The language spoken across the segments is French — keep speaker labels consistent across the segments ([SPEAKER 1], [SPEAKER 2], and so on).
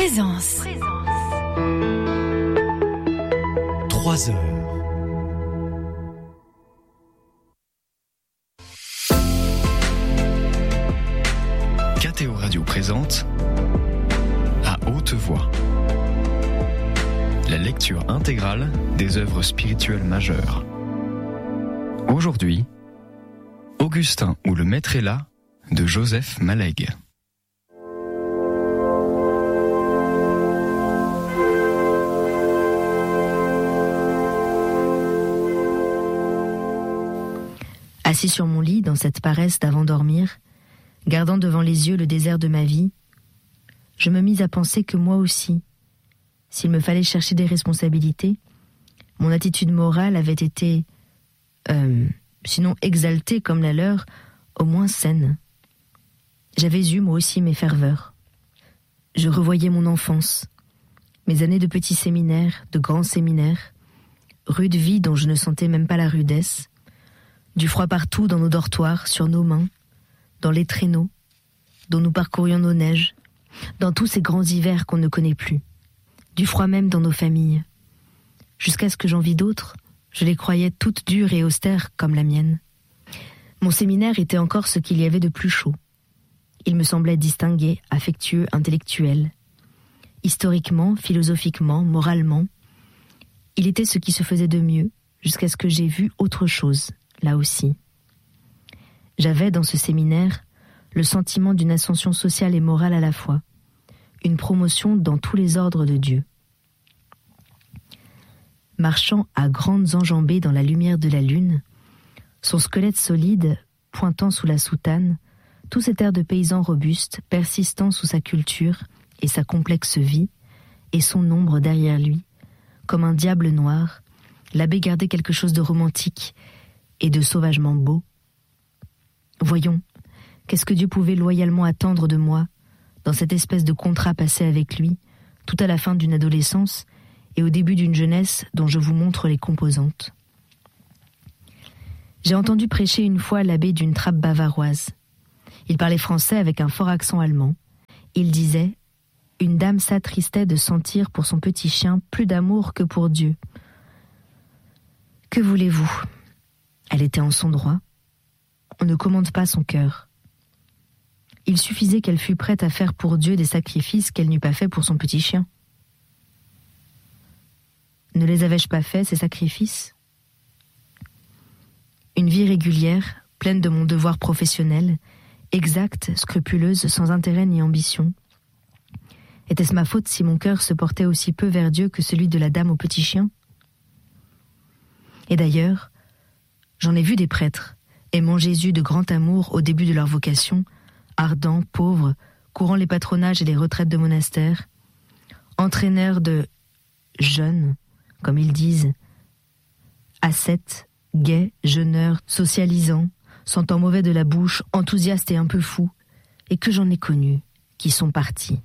[SPEAKER 1] Présence.
[SPEAKER 2] 3 heures.
[SPEAKER 3] KTO Radio présente À haute voix la lecture intégrale des œuvres spirituelles majeures. Aujourd'hui, Augustin ou le Maître est là de Joseph Maleg.
[SPEAKER 4] Assis sur mon lit, dans cette paresse d'avant-dormir, gardant devant les yeux le désert de ma vie, je me mis à penser que moi aussi, s'il me fallait chercher des responsabilités, mon attitude morale avait été, sinon exaltée comme la leur, au moins saine. J'avais eu moi aussi mes ferveurs. Je revoyais mon enfance, mes années de petits séminaires, de grands séminaires, rude vie dont je ne sentais même pas la rudesse, du froid partout dans nos dortoirs, sur nos mains, dans les traîneaux, dont nous parcourions nos neiges, dans tous ces grands hivers qu'on ne connaît plus, du froid même dans nos familles. Jusqu'à ce que j'en vis d'autres, je les croyais toutes dures et austères comme la mienne. Mon séminaire était encore ce qu'il y avait de plus chaud. Il me semblait distingué, affectueux, intellectuel. Historiquement, philosophiquement, moralement, il était ce qui se faisait de mieux, jusqu'à ce que j'ai vu autre chose, là aussi. J'avais, dans ce séminaire, le sentiment d'une ascension sociale et morale à la fois, une promotion dans tous les ordres de Dieu. Marchant à grandes enjambées dans la lumière de la lune, son squelette solide, pointant sous la soutane, tout cet air de paysan robuste, persistant sous sa culture et sa complexe vie, et son ombre derrière lui, comme un diable noir, l'abbé gardait quelque chose de romantique et de sauvagement beau. Voyons, qu'est-ce que Dieu pouvait loyalement attendre de moi, dans cette espèce de contrat passé avec lui, tout à la fin d'une adolescence et au début d'une jeunesse dont je vous montre les composantes. J'ai entendu prêcher une fois l'abbé d'une trappe bavaroise. Il parlait français avec un fort accent allemand. Il disait « Une dame s'attristait de sentir pour son petit chien plus d'amour que pour Dieu. » Que voulez-vous ? Elle était en son droit. On ne commande pas son cœur. Il suffisait qu'elle fût prête à faire pour Dieu des sacrifices qu'elle n'eût pas fait pour son petit chien. Ne les avais-je pas faits, ces sacrifices ? Une vie régulière, pleine de mon devoir professionnel, exacte, scrupuleuse, sans intérêt ni ambition. Était-ce ma faute si mon cœur se portait aussi peu vers Dieu que celui de la dame au petit chien ? Et d'ailleurs, j'en ai vu des prêtres, aimant Jésus de grand amour au début de leur vocation, ardents, pauvres, courant les patronages et les retraites de monastères, entraîneurs de jeunes, comme ils disent, ascètes, gais, jeûneurs, socialisants, sentant mauvais de la bouche, enthousiastes et un peu fous, et que j'en ai connus, qui sont partis.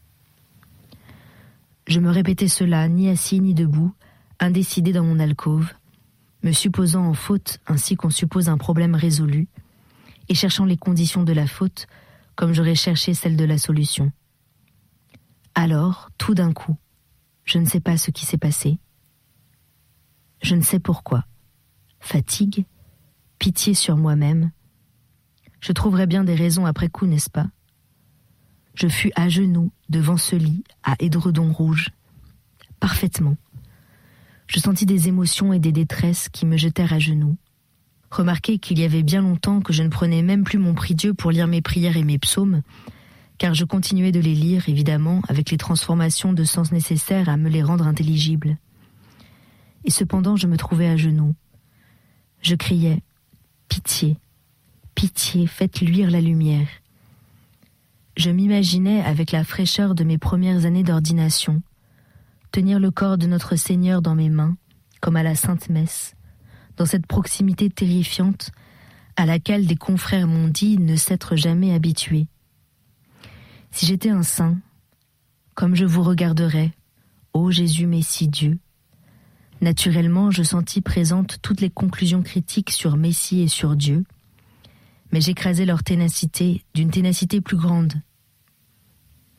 [SPEAKER 4] Je me répétais cela, ni assis ni debout, indécidé dans mon alcôve, me supposant en faute ainsi qu'on suppose un problème résolu, et cherchant les conditions de la faute comme j'aurais cherché celles de la solution. Alors, tout d'un coup, je ne sais pas ce qui s'est passé. Je ne sais pourquoi. Fatigue, pitié sur moi-même. Je trouverais bien des raisons après coup, n'est-ce pas ? Je fus à genoux devant ce lit à édredon rouge. Parfaitement. Je sentis des émotions et des détresses qui me jetèrent à genoux. Remarquez qu'il y avait bien longtemps que je ne prenais même plus mon prie-Dieu pour lire mes prières et mes psaumes, car je continuais de les lire, évidemment, avec les transformations de sens nécessaires à me les rendre intelligibles. Et cependant, je me trouvais à genoux. Je criais « Pitié, pitié, faites luire la lumière ». Je m'imaginais, avec la fraîcheur de mes premières années d'ordination, tenir le corps de notre Seigneur dans mes mains, comme à la Sainte Messe, dans cette proximité terrifiante à laquelle des confrères m'ont dit ne s'être jamais habitués. Si j'étais un saint, comme je vous regarderais, ô Jésus Messie Dieu, naturellement je sentis présentes toutes les conclusions critiques sur Messie et sur Dieu, mais j'écrasais leur ténacité d'une ténacité plus grande.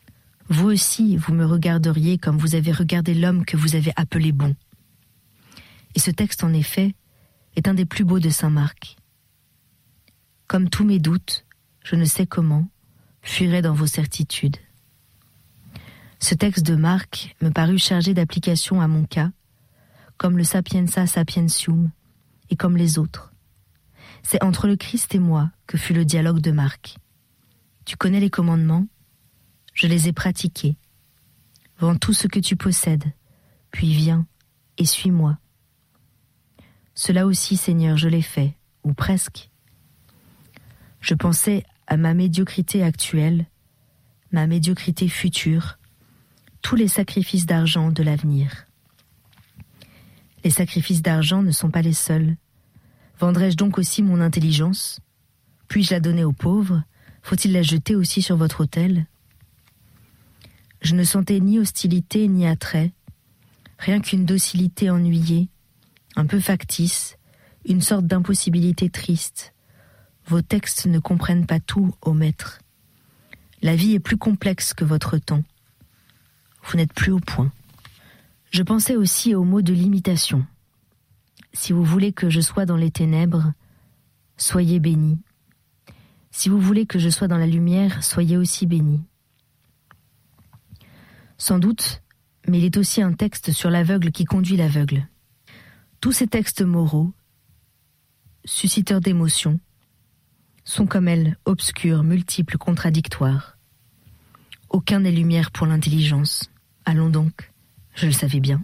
[SPEAKER 4] vous aussi, vous me regarderiez comme vous avez regardé l'homme que vous avez appelé bon. Et ce texte, en effet, est un des plus beaux de saint Marc. Comme tous mes doutes, je ne sais comment, fuiraient dans vos certitudes. Ce texte de Marc me parut chargé d'application à mon cas, comme le Sapienza Sapientium, et comme les autres. C'est entre le Christ et moi que fut le dialogue de Marc. Tu connais les commandements, je les ai pratiqués. Vends tout ce que tu possèdes, puis viens et suis-moi. Cela aussi, Seigneur, je l'ai fait, ou presque. Je pensais à ma médiocrité actuelle, ma médiocrité future, tous les sacrifices d'argent de l'avenir. Les sacrifices d'argent ne sont pas les seuls. Vendrai-je donc aussi mon intelligence? Puis-je la donner aux pauvres? Faut-il la jeter aussi sur votre autel? Je ne sentais ni hostilité ni attrait, rien qu'une docilité ennuyée, un peu factice, une sorte d'impossibilité triste. Vos textes ne comprennent pas tout, ô maître. La vie est plus complexe que votre temps. Vous n'êtes plus au point. Je pensais aussi au mot de l'imitation. Si vous voulez que je sois dans les ténèbres, soyez bénis. Si vous voulez que je sois dans la lumière, soyez aussi bénis. Sans doute, mais il est aussi un texte sur l'aveugle qui conduit l'aveugle. Tous ces textes moraux, susciteurs d'émotions, sont comme elle, obscurs, multiples, contradictoires. Aucun n'est lumière pour l'intelligence. Allons donc, je le savais bien.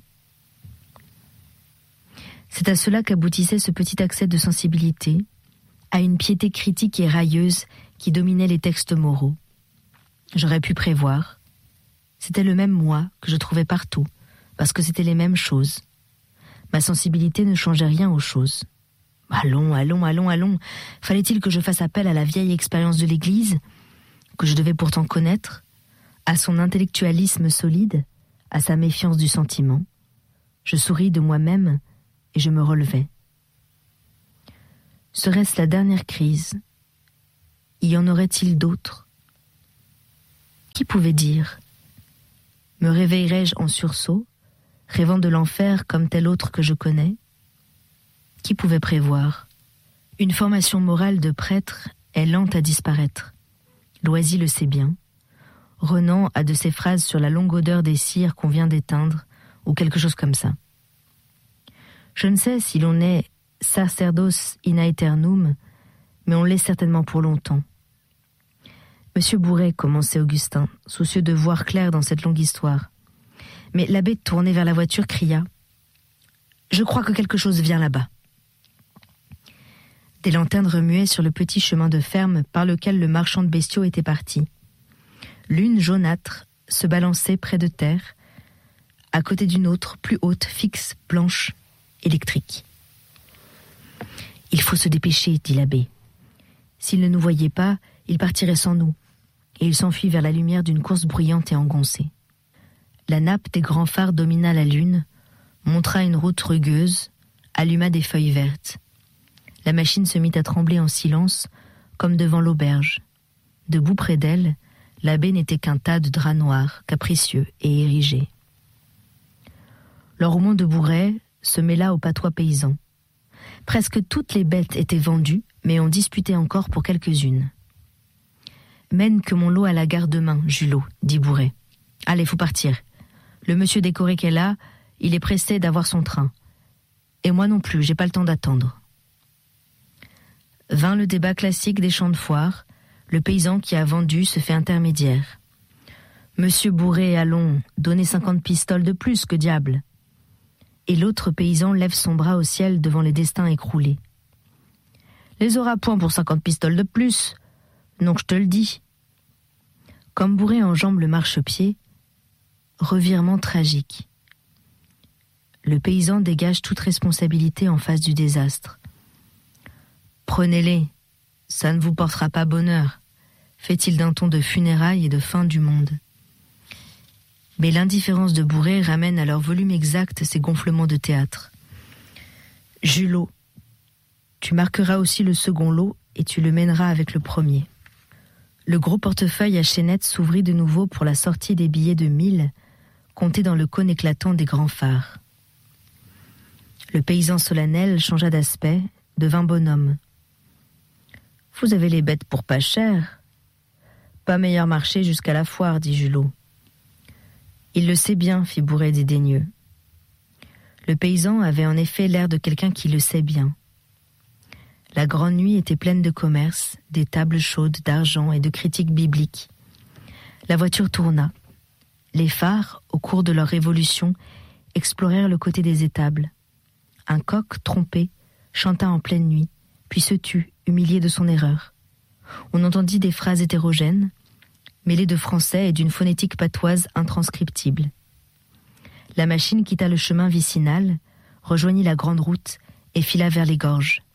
[SPEAKER 4] C'est à cela qu'aboutissait ce petit accès de sensibilité, à une piété critique et railleuse qui dominait les textes moraux. J'aurais pu prévoir. C'était le même moi que je trouvais partout, parce que c'était les mêmes choses. Ma sensibilité ne changeait rien aux choses. Allons. Fallait-il que je fasse appel à la vieille expérience de l'Église, que je devais pourtant connaître, à son intellectualisme solide, à sa méfiance du sentiment? Je souris de moi-même et je me relevai. Serait-ce la dernière crise? Y en aurait-il d'autres? Qui pouvait dire? Me réveillerais-je en sursaut, rêvant de l'enfer comme tel autre que je connais? Qui pouvait prévoir? Une formation morale de prêtre est lente à disparaître. Loisy le sait bien. Renan a de ces phrases sur la longue odeur des cires qu'on vient d'éteindre, ou quelque chose comme ça. Je ne sais si l'on est sacerdos in aeternum, mais on l'est certainement pour longtemps. Monsieur Bourret, commençait Augustin, soucieux de voir clair dans cette longue histoire. Mais l'abbé, tourné vers la voiture, cria « Je crois que quelque chose vient là-bas ». Des lanternes remuaient sur le petit chemin de ferme par lequel le marchand de bestiaux était parti. L'une jaunâtre se balançait près de terre, à côté d'une autre, plus haute, fixe, blanche, électrique. « Il faut se dépêcher, dit l'abbé. S'il ne nous voyait pas, il partirait sans nous. » Et il s'enfuit vers la lumière d'une course bruyante et engoncée. La nappe des grands phares domina la lune, montra une route rugueuse, alluma des feuilles vertes. La machine se mit à trembler en silence, comme devant l'auberge. Debout près d'elle, l'abbé n'était qu'un tas de draps noirs, capricieux et érigés. L'enrouement de Bourret se mêla au patois paysan. Presque toutes les bêtes étaient vendues, mais on disputait encore pour quelques-unes. « Mène que mon lot à la gare demain, Julot, dit Bourret. Allez, faut partir. Le monsieur décoré qu'est là, il est pressé d'avoir son train. Et moi non plus, j'ai pas le temps d'attendre. » Vint le débat classique des champs de foire. Le paysan qui a vendu se fait intermédiaire. « Monsieur Bourret, allons, donnez 50 pistoles de plus, que diable !» Et l'autre paysan lève son bras au ciel devant les destins écroulés. « Les auras point pour 50 pistoles de plus. Non, je te le dis. » Comme Bourret enjambe le marchepied, revirement tragique. Le paysan dégage toute responsabilité en face du désastre. « Prenez-les, ça ne vous portera pas bonheur », fait-il d'un ton de funérailles et de fin du monde. Mais l'indifférence de Bourret ramène à leur volume exact ces gonflements de théâtre. « Julot, tu marqueras aussi le second lot et tu le mèneras avec le premier. » Le gros portefeuille à chaînettes s'ouvrit de nouveau pour la sortie des billets de 1000, comptés dans le cône éclatant des grands phares. Le paysan solennel changea d'aspect, devint bonhomme. « Vous avez les bêtes pour pas cher. Pas meilleur marché jusqu'à la foire, dit Julot. Il le sait bien, fit Bourret dédaigneux. Le paysan avait en effet l'air de quelqu'un qui le sait bien. La grande nuit était pleine de commerce, des tables chaudes d'argent et de critiques bibliques. La voiture tourna. Les phares, au cours de leur révolution, explorèrent le côté des étables. Un coq, trompé, chanta en pleine nuit, puis se tut, humilié de son erreur. On entendit des phrases hétérogènes, mêlées de français et d'une phonétique patoise intranscriptible. La machine quitta le chemin vicinal, rejoignit la grande route et fila vers les gorges.